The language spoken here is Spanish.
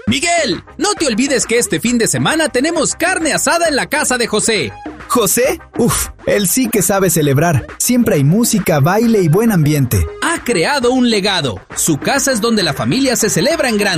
Miguel, no te olvides que este fin de semana tenemos carne asada en la casa de José. ¿José? Él sí que sabe celebrar. Siempre hay música, baile y buen ambiente. Ha creado un legado. Su casa es donde la familia se celebra en grande.